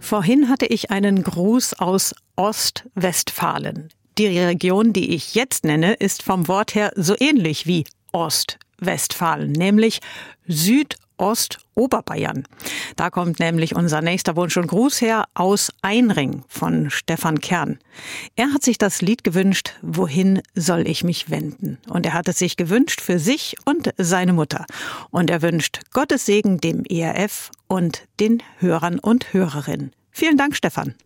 Vorhin hatte ich einen Gruß aus Ostwestfalen. Die Region, die ich jetzt nenne, ist vom Wort her so ähnlich wie Ostwestfalen, nämlich Südostoberbayern. Da kommt nämlich unser nächster Wunsch und Gruß her aus Einring von Stefan Kern. Er hat sich das Lied gewünscht, Wohin soll ich mich wenden? Und er hat es sich gewünscht für sich und seine Mutter. Und er wünscht Gottes Segen dem ERF und den Hörern und Hörerinnen. Vielen Dank, Stefan.